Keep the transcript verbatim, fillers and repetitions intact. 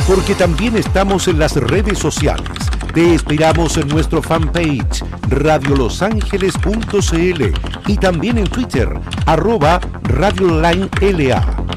porque también estamos en las redes sociales. Te esperamos en nuestro fanpage radiolosangeles punto c l y también en Twitter, arroba radioline L A.